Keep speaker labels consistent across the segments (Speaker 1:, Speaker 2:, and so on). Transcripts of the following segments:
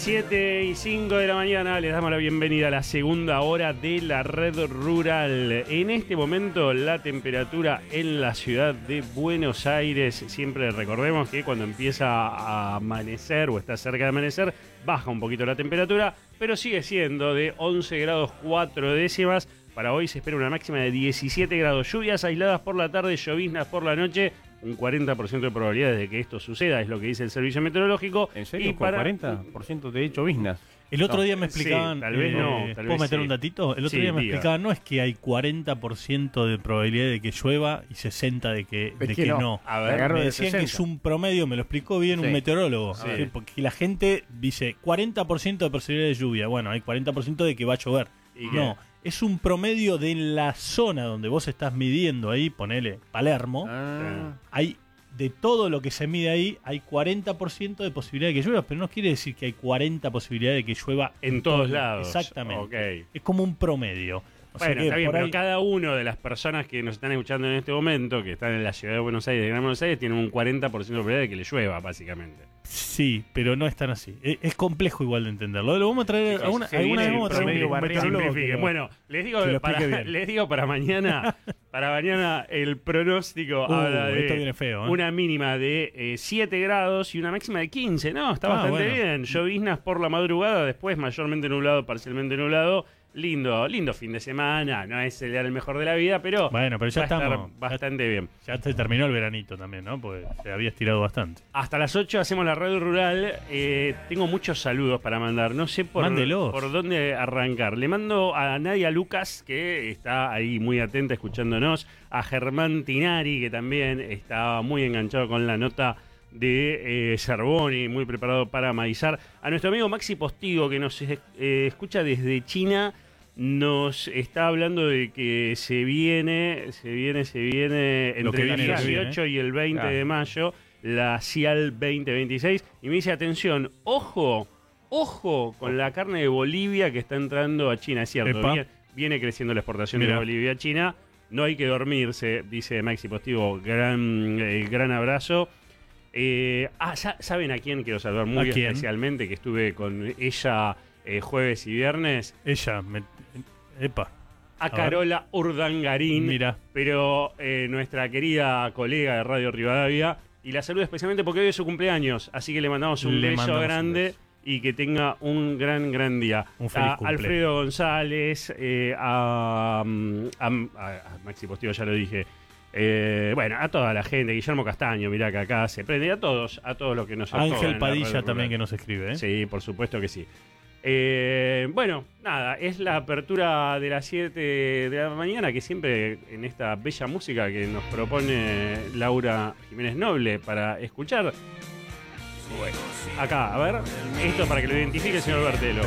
Speaker 1: 7:05 de la mañana, les damos la bienvenida a la segunda hora de la Red Rural. En este momento la temperatura en la ciudad de Buenos Aires, siempre recordemos que cuando empieza a amanecer o está cerca de amanecer, baja un poquito la temperatura, pero sigue siendo de 11 grados 4 décimas. Para hoy se espera una máxima de 17 grados, lluvias aisladas por la tarde, lloviznas por la noche. Un 40% de probabilidades de que esto suceda, es lo que dice el servicio meteorológico.
Speaker 2: ¿En serio?
Speaker 1: Y
Speaker 2: ¿Con 40% de lloviznas?
Speaker 3: El otro día me explicaban,
Speaker 1: sí, tal vez no, tal
Speaker 3: ¿puedo
Speaker 1: vez
Speaker 3: meter
Speaker 1: sí.
Speaker 3: un datito? El otro día me explicaban, no es que hay 40% de probabilidad de que llueva y 60% de que no.
Speaker 1: A ver,
Speaker 3: me
Speaker 2: de
Speaker 3: decían
Speaker 2: 60.
Speaker 3: que es un promedio, me lo explicó bien
Speaker 2: Sí.
Speaker 3: un meteorólogo.
Speaker 1: Sí.
Speaker 3: Porque la gente dice 40% de posibilidad de lluvia. Bueno, hay 40% de que va a llover.
Speaker 1: ¿Y
Speaker 3: No, es un promedio de la zona donde vos estás midiendo ahí, ponele Palermo. Hay de todo lo que se mide ahí, hay 40% de posibilidad de que llueva, pero no quiere decir que hay 40 posibilidades de que llueva
Speaker 1: en todos lados.
Speaker 3: Exactamente.
Speaker 1: Okay.
Speaker 3: Es como un promedio. O sea
Speaker 1: Bueno,
Speaker 3: que
Speaker 1: está bien,
Speaker 3: por
Speaker 1: pero
Speaker 3: ahí-
Speaker 1: cada uno de las personas que nos están escuchando en este momento, que están en la ciudad de Buenos Aires, de Gran Buenos Aires, tienen un 40% de probabilidad de que le llueva, básicamente.
Speaker 3: Sí, pero no es tan así. Es complejo igual de entenderlo. Lo vamos a traer
Speaker 2: Sí,
Speaker 3: alguna
Speaker 2: se
Speaker 3: vez
Speaker 2: viene
Speaker 3: vamos a traer
Speaker 2: promedio
Speaker 3: un
Speaker 2: barrio.
Speaker 3: meteorólogo
Speaker 1: Simplifiquen.
Speaker 3: que lo-
Speaker 1: Bueno, les digo,
Speaker 3: que lo explique bien.
Speaker 1: les digo para mañana, el pronóstico habla de
Speaker 3: esto viene feo, ¿eh?
Speaker 1: una mínima de 7 grados y una máxima de 15, ¿no? Está bastante
Speaker 3: bueno.
Speaker 1: bien. Lloviznas por la madrugada, después mayormente nublado, parcialmente nublado. Lindo fin de semana, no es el mejor de la vida, pero
Speaker 3: Bueno, pero ya
Speaker 1: va a estar
Speaker 3: estamos.
Speaker 1: bastante bien.
Speaker 3: Ya se terminó el veranito también, ¿no? Porque se había estirado bastante.
Speaker 1: Hasta las 8 hacemos la red rural. Tengo muchos saludos para mandar. No sé
Speaker 3: Mándelos.
Speaker 1: por dónde arrancar. Le mando a Nadia Lucas, que está ahí muy atenta escuchándonos. A Germán Tinari, que también está muy enganchado con la nota de Cervoni, muy preparado para amadizar. A nuestro amigo Maxi Postigo, que nos escucha desde China. Nos está hablando de que se viene
Speaker 3: Lo que
Speaker 1: entre el
Speaker 3: viene, lo que
Speaker 1: 18 y el 20
Speaker 2: Claro.
Speaker 1: de mayo, la CIAL 2026. Y me dice, atención, ojo con la carne de Bolivia que está entrando a China. Es cierto,
Speaker 3: Epa.
Speaker 1: viene creciendo la exportación de
Speaker 3: Mirá.
Speaker 1: Bolivia a China. No hay que dormirse, dice Maxi Postigo. Gran abrazo. ¿Saben a quién quiero saludar muy
Speaker 3: ¿A quién?
Speaker 1: especialmente? Que estuve con ella jueves y viernes.
Speaker 3: Ella, epa.
Speaker 1: A
Speaker 3: ver.
Speaker 1: Carola Urdangarín.
Speaker 3: Mira.
Speaker 1: Pero nuestra querida colega de Radio Rivadavia. Y la saludo especialmente porque hoy es su cumpleaños. Así que le mandamos un
Speaker 3: Le
Speaker 1: beso
Speaker 3: mandamos un
Speaker 1: grande.
Speaker 3: beso.
Speaker 1: Y que tenga un gran día.
Speaker 3: Un feliz
Speaker 1: A
Speaker 3: cumple.
Speaker 1: Alfredo González, a Maxi Postigo, ya lo dije. Bueno, a toda la gente, Guillermo Castaño, mirá que acá se prende. A todos los que nos escuchan en
Speaker 3: Ángel
Speaker 1: la
Speaker 3: Padilla
Speaker 1: Radio
Speaker 3: también
Speaker 1: Rural.
Speaker 3: que nos escribe, ¿eh?
Speaker 1: Sí, por supuesto que sí. Bueno, nada, es la apertura de las 7 de la mañana, que siempre en esta bella música que nos propone Laura Jiménez Noble para escuchar. Bueno, acá, a ver, esto para que lo identifique el señor Bertelo.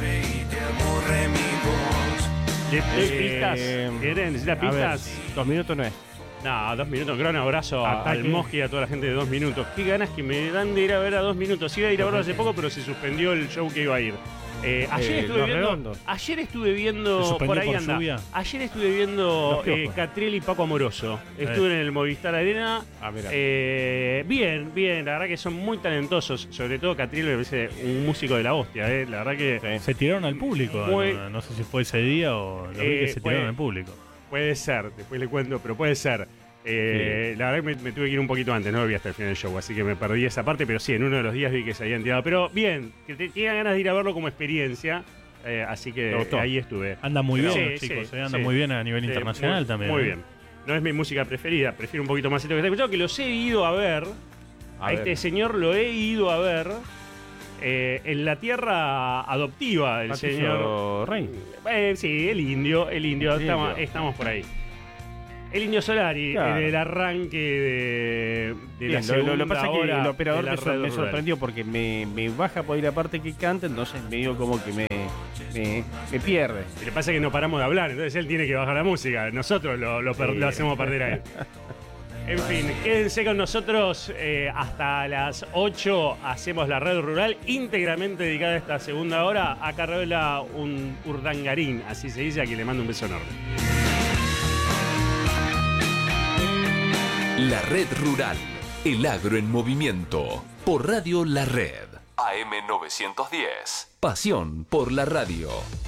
Speaker 1: ¿Le doy pistas? ¿Quieren? ¿Necesita pistas?
Speaker 2: 2 minutos no es.
Speaker 1: No, 2 minutos. Gran abrazo
Speaker 2: Ataque.
Speaker 1: al Mosqui y a toda la gente de 2 minutos. Qué ganas que me dan de ir a ver a 2 minutos. Iba a ir a verlo hace poco, pero se suspendió el show que iba a ir. Ayer
Speaker 2: Los Redondos.
Speaker 1: estuve viendo
Speaker 3: ¿Se suspendió
Speaker 1: por ahí
Speaker 3: por
Speaker 1: anda.
Speaker 3: lluvia?
Speaker 1: Ayer estuve viendo
Speaker 2: Los Piojos.
Speaker 1: Catriel y Paco Amoroso. Estuve en el Movistar Arena.
Speaker 2: Ah, mirá.
Speaker 1: Bien, la verdad que son muy talentosos. Sobre todo Catriel me parece un músico de la hostia, la verdad que
Speaker 2: Sí.
Speaker 3: Se tiraron al público.
Speaker 1: Muy-
Speaker 3: No sé si fue ese día o lo vi que se tiraron al público.
Speaker 1: puede ser, después le cuento, pero puede ser. La verdad que me tuve que ir un poquito antes, no lo vi hasta el final del show, así que me perdí esa parte, pero sí, en uno de los días vi que se habían tirado. Pero bien, que tenía ganas de ir a verlo como experiencia, así
Speaker 2: ¿Te
Speaker 1: que
Speaker 2: gustó?
Speaker 1: ahí estuve.
Speaker 3: Anda muy
Speaker 1: Sí,
Speaker 3: bien,
Speaker 1: sí,
Speaker 3: chicos.
Speaker 1: sí,
Speaker 3: Anda
Speaker 1: sí.
Speaker 3: muy bien a nivel
Speaker 1: Sí,
Speaker 3: internacional
Speaker 1: muy,
Speaker 3: también.
Speaker 1: Muy
Speaker 3: ¿eh?
Speaker 1: bien. No es mi música preferida, prefiero un poquito más esto que está escuchando, que los he ido a ver. A
Speaker 2: ver.
Speaker 1: este señor lo he ido a ver en la tierra adoptiva del
Speaker 2: Patricio
Speaker 1: señor.
Speaker 2: Rey.
Speaker 1: Sí, el indio,
Speaker 2: indio.
Speaker 1: estamos por ahí. El Indio Solari,
Speaker 2: Claro.
Speaker 1: en el arranque de la
Speaker 2: Bien,
Speaker 1: segunda
Speaker 2: lo pasa
Speaker 1: hora
Speaker 2: que el operador
Speaker 1: de la
Speaker 2: me
Speaker 1: red rural.
Speaker 2: sorprendió porque me baja por ir a la parte que canta, entonces medio como que me pierde.
Speaker 1: Y le pasa que no paramos de hablar, entonces él tiene que bajar la música. Nosotros lo hacemos perder a él. En fin, quédense con nosotros hasta las 8. Hacemos la red rural íntegramente dedicada a esta segunda hora. A Carola Urdangarín, así se dice, a quien le mando un beso enorme.
Speaker 4: La Red Rural, el agro en movimiento, por Radio La Red. AM910. Pasión por la radio.